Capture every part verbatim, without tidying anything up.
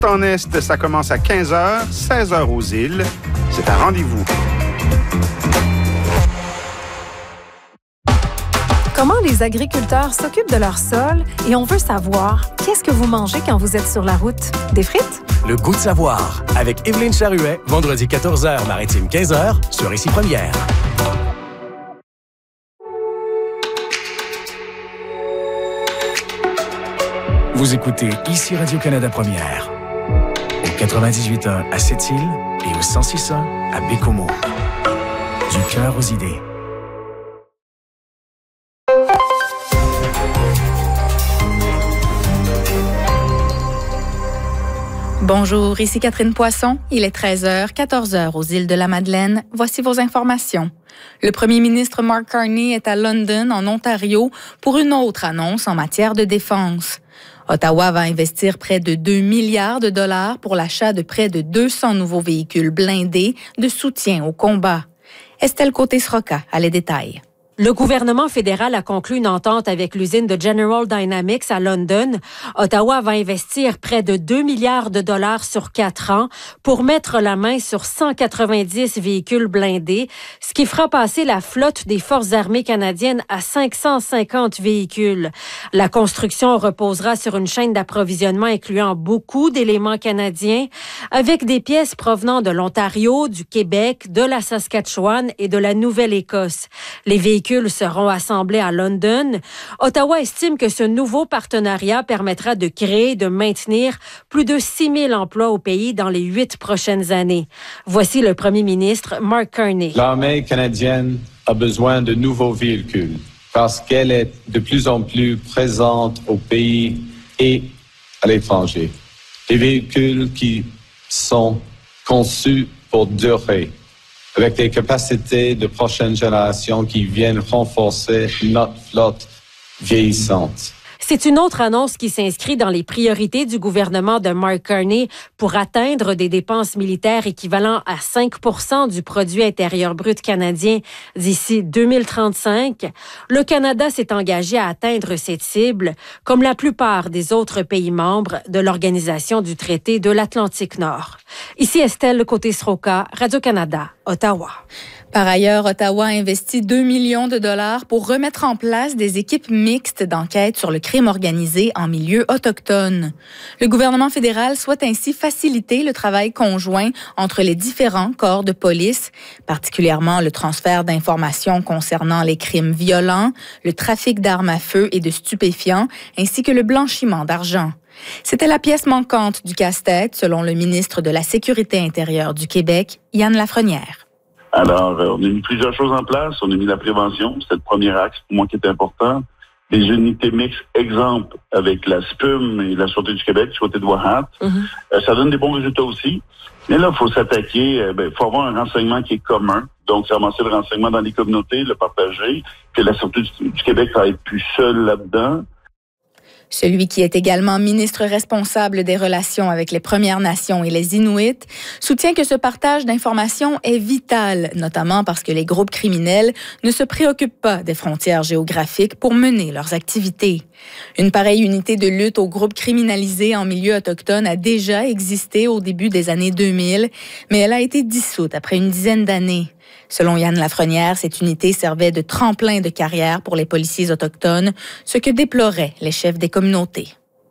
En Est, ça commence à quinze heures, seize heures aux îles. C'est un rendez-vous. Comment les agriculteurs s'occupent de leur sol et on veut savoir qu'est-ce que vous mangez quand vous êtes sur la route? Des frites? Le goût de savoir avec Évelyne Charuet, vendredi quatorze heures, maritime quinze heures, sur Ici Première. Vous écoutez Ici Radio-Canada Première. Au quatre-vingt-dix-huit point un à Sept-Îles et au cent six point un à Bécomo. Du cœur aux idées. Bonjour, ici Catherine Poisson. Il est treize heures, quatorze heures aux îles de la Madeleine. Voici vos informations. Le premier ministre Mark Carney est à London, en Ontario, pour une autre annonce en matière de défense. Ottawa va investir près de deux milliards de dollars pour l'achat de près de deux cents nouveaux véhicules blindés de soutien au combat. Estelle Côté-Sroka a les détails. Le gouvernement fédéral a conclu une entente avec l'usine de General Dynamics à London. Ottawa va investir près de deux milliards de dollars sur quatre ans pour mettre la main sur cent quatre-vingt-dix véhicules blindés, ce qui fera passer la flotte des Forces armées canadiennes à cinq cent cinquante véhicules. La construction reposera sur une chaîne d'approvisionnement incluant beaucoup d'éléments canadiens, avec des pièces provenant de l'Ontario, du Québec, de la Saskatchewan et de la Nouvelle-Écosse. Les véhicules seront assemblés à London. Ottawa estime que ce nouveau partenariat permettra de créer et de maintenir plus de six mille emplois au pays dans les huit prochaines années. Voici le premier ministre Mark Carney. L'armée canadienne a besoin de nouveaux véhicules parce qu'elle est de plus en plus présente au pays et à l'étranger. Des véhicules qui sont conçus pour durer, avec des capacités de prochaine génération qui viennent renforcer notre flotte vieillissante. C'est une autre annonce qui s'inscrit dans les priorités du gouvernement de Mark Carney pour atteindre des dépenses militaires équivalent à cinq pour cent du produit intérieur brut canadien d'ici deux mille trente-cinq. Le Canada s'est engagé à atteindre cette cible, comme la plupart des autres pays membres de l'Organisation du traité de l'Atlantique Nord. Ici Estelle Côté-Sroka, Radio-Canada, Ottawa. Par ailleurs, Ottawa a investi deux millions de dollars pour remettre en place des équipes mixtes d'enquête sur le crime organisé en milieu autochtone. Le gouvernement fédéral souhaite ainsi faciliter le travail conjoint entre les différents corps de police, particulièrement le transfert d'informations concernant les crimes violents, le trafic d'armes à feu et de stupéfiants, ainsi que le blanchiment d'argent. C'était la pièce manquante du casse-tête, selon le ministre de la Sécurité intérieure du Québec, Yann Lafrenière. Alors, euh, on a mis plusieurs choses en place. On a mis la prévention, c'est le premier axe pour moi qui est important. Des unités mixtes, exemple, avec la S P U M et la Sûreté du Québec, du côté de Wahat. Mm-hmm. Euh, ça donne des bons résultats aussi. Mais là, il faut s'attaquer, il euh, ben, faut avoir un renseignement qui est commun. Donc, c'est avancer le renseignement dans les communautés, le partager, que la Sûreté du, du Québec va être plus seule là-dedans. Celui qui est également ministre responsable des relations avec les Premières Nations et les Inuits soutient que ce partage d'informations est vital, notamment parce que les groupes criminels ne se préoccupent pas des frontières géographiques pour mener leurs activités. Une pareille unité de lutte aux groupes criminalisés en milieu autochtone a déjà existé au début des années deux mille, mais elle a été dissoute après une dizaine d'années. Selon Yann Lafrenière, cette unité servait de tremplin de carrière pour les policiers autochtones, ce que déploraient les chefs des communautés.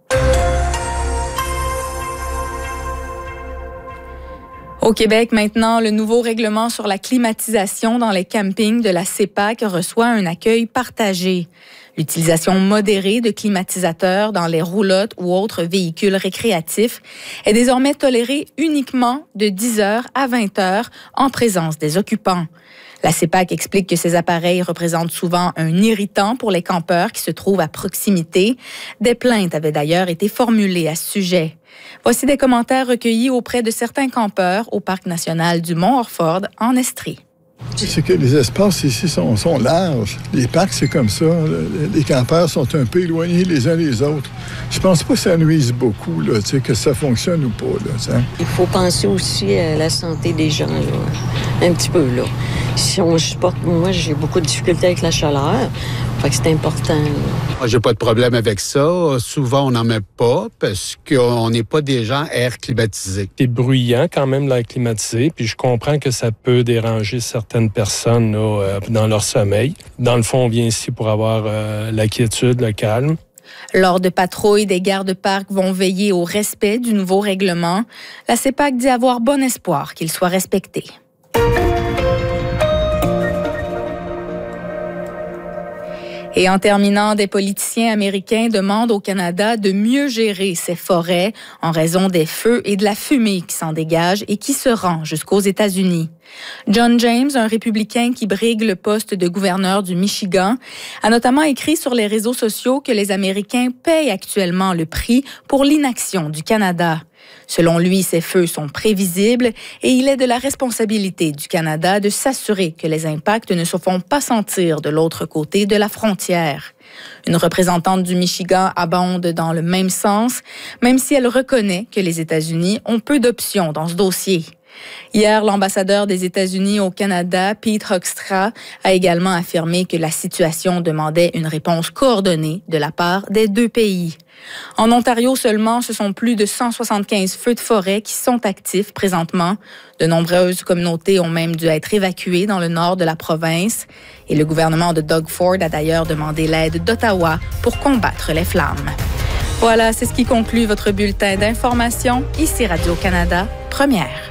Au Québec, maintenant, le nouveau règlement sur la climatisation dans les campings de la C E P A C reçoit un accueil partagé. L'utilisation modérée de climatisateurs dans les roulottes ou autres véhicules récréatifs est désormais tolérée uniquement de dix heures à vingt heures en présence des occupants. La C E P A C explique que ces appareils représentent souvent un irritant pour les campeurs qui se trouvent à proximité. Des plaintes avaient d'ailleurs été formulées à ce sujet. Voici des commentaires recueillis auprès de certains campeurs au Parc national du Mont-Orford en Estrie. C'est que les espaces ici sont, sont larges. Les parcs, c'est comme ça. Les campeurs sont un peu éloignés les uns des autres. Je pense pas que ça nuise beaucoup, là, que ça fonctionne ou pas. Là, t'sais. Il faut penser aussi à la santé des gens, là, un petit peu. Là. Si on supporte, moi, j'ai beaucoup de difficultés avec la chaleur. Fait que c'est important. Là. Moi, j'ai pas de problème avec ça. Souvent, on n'en met pas parce qu'on n'est pas des gens air climatisés. C'est bruyant quand même, l'air climatisé, puis je comprends que ça peut déranger certaines personnes là, dans leur sommeil. Dans le fond, on vient ici pour avoir euh, la quiétude, le calme. Lors de patrouilles, des gardes-parcs vont veiller au respect du nouveau règlement. La CEPAC dit avoir bon espoir qu'il soit respecté. Et en terminant, des politiciens américains demandent au Canada de mieux gérer ses forêts en raison des feux et de la fumée qui s'en dégagent et qui se rend jusqu'aux États-Unis. John James, un républicain qui brigue le poste de gouverneur du Michigan, a notamment écrit sur les réseaux sociaux que les Américains payent actuellement le prix pour l'inaction du Canada. Selon lui, ces feux sont prévisibles et il est de la responsabilité du Canada de s'assurer que les impacts ne se font pas sentir de l'autre côté de la frontière. Une représentante du Michigan abonde dans le même sens, même si elle reconnaît que les États-Unis ont peu d'options dans ce dossier. Hier, l'ambassadeur des États-Unis au Canada, Pete Hoekstra, a également affirmé que la situation demandait une réponse coordonnée de la part des deux pays. En Ontario seulement, ce sont plus de cent soixante-quinze feux de forêt qui sont actifs présentement. De nombreuses communautés ont même dû être évacuées dans le nord de la province. Et le gouvernement de Doug Ford a d'ailleurs demandé l'aide d'Ottawa pour combattre les flammes. Voilà, c'est ce qui conclut votre bulletin d'information. Ici Radio-Canada, première.